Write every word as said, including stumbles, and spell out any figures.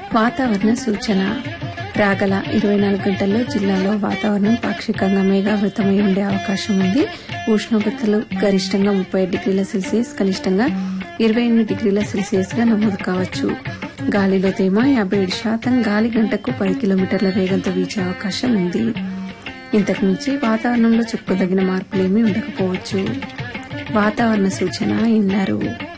వాతావరణ సూచన. రాగల ఇరవై నాలుగు గంటల్లో జిల్లాలో వాతావరణం పాక్షికంగా మేఘావృతమై ఉండే అవకాశం ఉంది. ఉష్ణోగ్రతలు గరిష్టంగా ముప్పై డిగ్రీల సెల్సియస్, కనిష్టంగా ఇరవై ఎనిమిది డిగ్రీల సెల్సియస్ గా నమోదు కావచ్చు. గాలిలో తేమ యాభై ఏడు శాతం, గాలి గంటకు పది కిలోమీటర్ల వేగంతో వీచే అవకాశం ఉంది. ఇంతకు మించి వాతావరణంలో చెప్పుకోదగిన మార్పులేమీ ఉండకపోవచ్చు. వాతావరణ సూచన ఇన్నారు.